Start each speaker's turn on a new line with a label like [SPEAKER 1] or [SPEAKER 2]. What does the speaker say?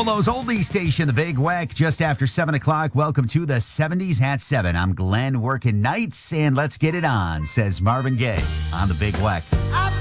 [SPEAKER 1] Buffalo's oldie station, The Big Weck, just after 7 o'clock. Welcome to the 70s at 7. I'm Glenn working nights, and let's get it on, says Marvin Gaye on The Big Weck.